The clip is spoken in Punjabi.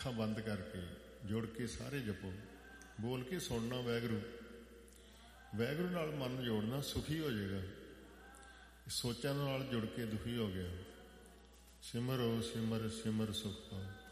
ਅੱਖਾਂ ਬੰਦ ਕਰਕੇ ਜੁੜ ਕੇ ਸਾਰੇ ਜਪੋ। ਬੋਲ ਕੇ ਸੁਣਨਾ ਵਾਹਿਗੁਰੂ, ਵਾਹਿਗੁਰੂ ਨਾਲ ਮਨ ਜੋੜਨਾ, ਸੁਖੀ ਹੋ ਜਾਏਗਾ। ਸੋਚਾਂ ਨਾਲ ਜੁੜ ਕੇ ਦੁਖੀ ਹੋ ਗਿਆ। ਸਿਮਰੋ ਸਿਮਰ ਸਿਮਰ ਸੁਖ ਪਾਓ।